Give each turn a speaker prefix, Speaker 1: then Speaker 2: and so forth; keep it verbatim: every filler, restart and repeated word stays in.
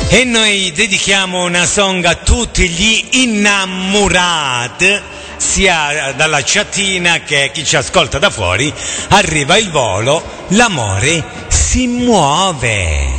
Speaker 1: E noi dedichiamo una song a tutti gli innamorati, sia dalla chattina che chi ci ascolta da fuori. Arriva il volo, l'amore si muove.